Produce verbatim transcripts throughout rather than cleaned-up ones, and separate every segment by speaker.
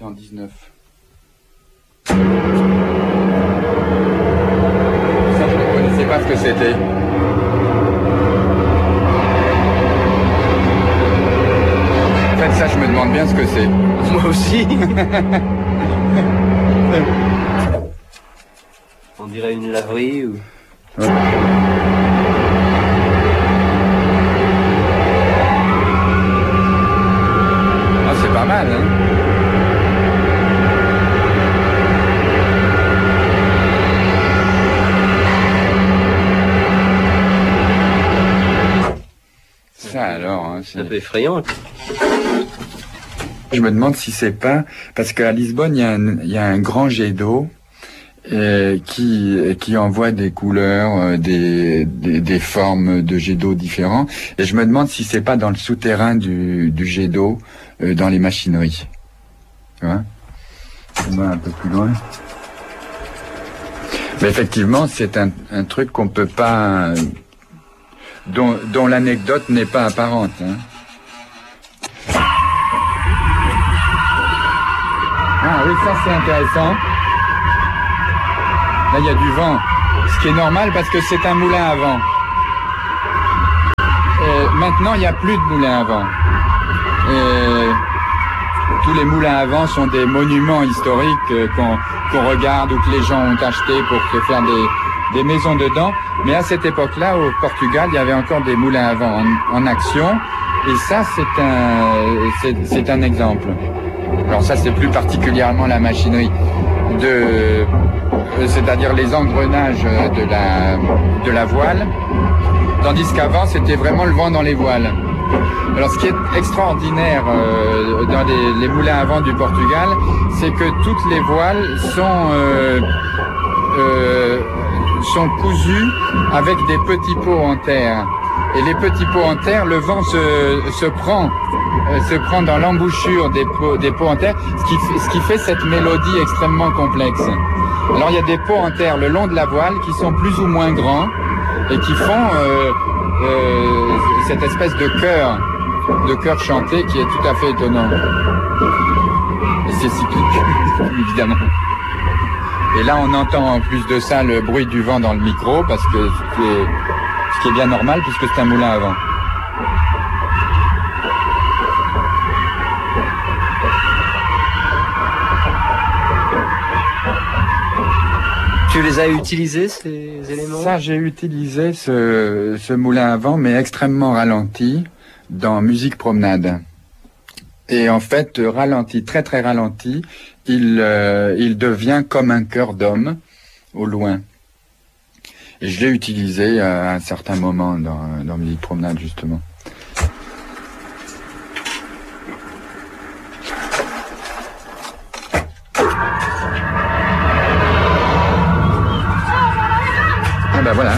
Speaker 1: en dix-neuf. Ça, je ne connaissais pas ce que c'était. En fait, ça, je me demande bien ce que c'est.
Speaker 2: Moi aussi. On dirait une laverie ou...
Speaker 1: Ouais. Ah, c'est pas mal, hein. Ça alors, hein,
Speaker 2: c'est un peu effrayant.
Speaker 1: Je me demande si c'est pas parce qu'à Lisbonne il y a un, il y a un grand jet d'eau euh, qui qui envoie des couleurs, euh, des, des des formes de jet d'eau différents. Et je me demande si c'est pas dans le souterrain du du jet d'eau, euh, dans les machineries. Tu vois ? On va un peu plus loin. Mais effectivement, c'est un un truc qu'on peut pas. Euh, Dont, dont l'anecdote n'est pas apparente. Hein. Ah oui, ça c'est intéressant. Là, il y a du vent. Ce qui est normal parce que c'est un moulin à vent. Et maintenant, il n'y a plus de moulin à vent. Et tous les moulins à vent sont des monuments historiques euh, qu'on qu'on regarde ou que les gens ont achetés pour se faire des... des maisons dedans, mais à cette époque-là, au Portugal, il y avait encore des moulins à vent en, en action, et ça, c'est un, c'est, c'est un exemple. Alors ça, c'est plus particulièrement la machinerie de, c'est-à-dire les engrenages de la, de la voile, tandis qu'avant, c'était vraiment le vent dans les voiles. Alors, ce qui est extraordinaire euh, dans les, les moulins à vent du Portugal, c'est que toutes les voiles sont euh, euh, sont cousus avec des petits pots en terre. Et les petits pots en terre, le vent se, se prend euh, se prend dans l'embouchure des pots, des pots en terre, ce qui, ce qui fait cette mélodie extrêmement complexe. Alors il y a des pots en terre le long de la voile qui sont plus ou moins grands et qui font euh, euh, cette espèce de chœur, de chœur chanté qui est tout à fait étonnant. Et c'est cyclique, évidemment. Et là, on entend en plus de ça le bruit du vent dans le micro, parce que ce qui est, ce qui est bien normal, puisque c'est un moulin à vent.
Speaker 2: Tu les as utilisés, ces éléments ?
Speaker 1: Ça, j'ai utilisé ce, ce moulin à vent, mais extrêmement ralenti, dans Musique Promenade. Et en fait, ralenti, très très ralenti, il, euh, il devient comme un chœur d'homme, au loin. Et je l'ai utilisé à un certain moment dans, dans Musique Promenade, justement. Ah ben voilà.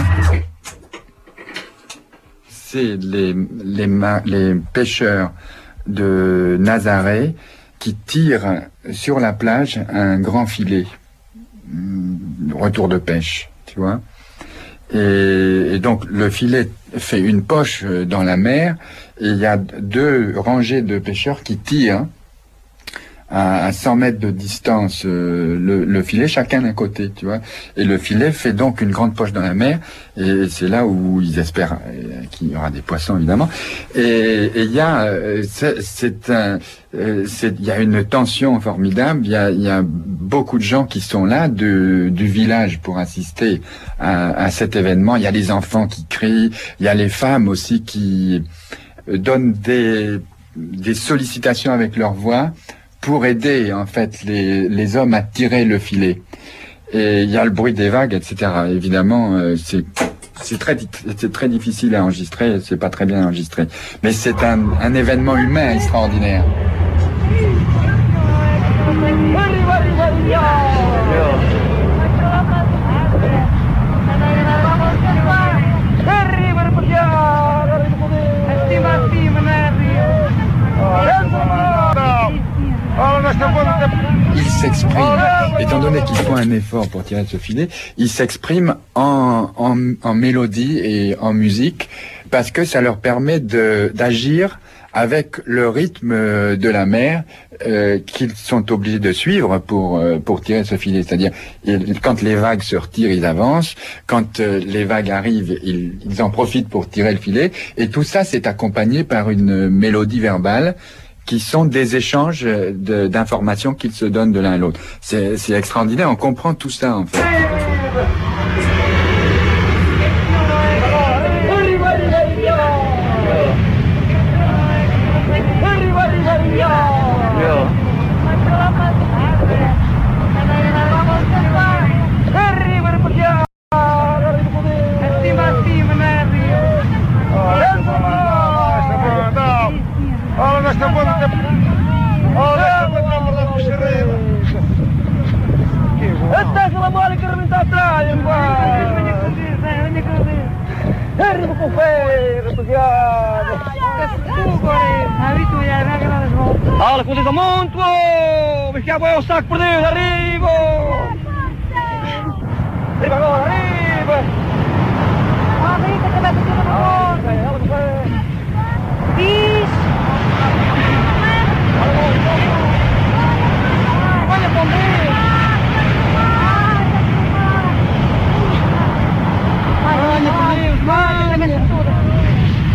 Speaker 1: C'est les, les, les pêcheurs de Nazaré qui tirent sur la plage un grand filet, retour de pêche, tu vois. Et, et donc le filet fait une poche dans la mer et il y a deux rangées de pêcheurs qui tirent à, à cent mètres de distance euh, le, le filet, chacun d'un côté, tu vois. Et le filet fait donc une grande poche dans la mer et c'est là où ils espèrent euh, qu'il y aura des poissons, évidemment. Et il y a, euh, c'est, c'est un, euh, c'est, il y a une tension formidable. Il y a, il y a beaucoup de gens qui sont là de, du village pour assister à, à cet événement. Il y a les enfants qui crient, il y a les femmes aussi qui donnent des, des sollicitations avec leur voix pour aider en fait les, les hommes à tirer le filet. Et il y a le bruit des vagues, et cetera. Évidemment, euh, c'est c'est très c'est très difficile à enregistrer, c'est pas très bien enregistré. Mais c'est un, un événement humain extraordinaire. Il s'exprime, étant donné qu'ils font un effort pour tirer ce filet, il s'exprime en, en, en mélodie et en musique parce que ça leur permet de, d'agir avec le rythme de la mer euh, qu'ils sont obligés de suivre pour euh, pour tirer ce filet. C'est-à-dire, ils, quand les vagues se retirent, ils avancent. Quand euh, les vagues arrivent, ils, ils en profitent pour tirer le filet. Et tout ça, c'est accompagné par une mélodie verbale qui sont des échanges de, d'informations qu'ils se donnent de l'un à l'autre. C'est, c'est extraordinaire, on comprend tout ça en fait.
Speaker 3: Olha, com o monte, me escapou o saco perdido, arriba!